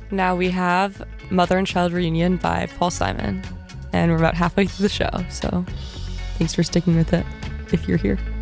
Now we have Mother and Child Reunion by Paul Simon. And we're about halfway through the show, so thanks for sticking with it if you're here.